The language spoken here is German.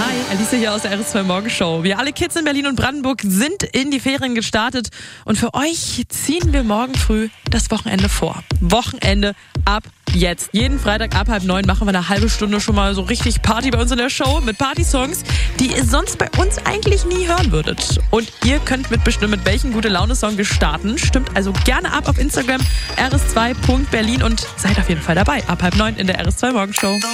Hi, Alice hier aus der RS2 Morgenshow. Wir alle Kids in Berlin und Brandenburg sind in die Ferien gestartet und für euch ziehen wir morgen früh das Wochenende vor. Wochenende ab jetzt. Jeden Freitag ab 8:30 machen wir eine halbe Stunde schon mal so richtig Party bei uns in der Show mit Party-Songs, die ihr sonst bei uns eigentlich nie hören würdet. Und ihr könnt mitbestimmen, mit welchem Gute-Laune-Song wir starten. Stimmt also gerne ab auf Instagram rs2.berlin und seid auf jeden Fall dabei ab 8:30 in der RS2 Morgenshow.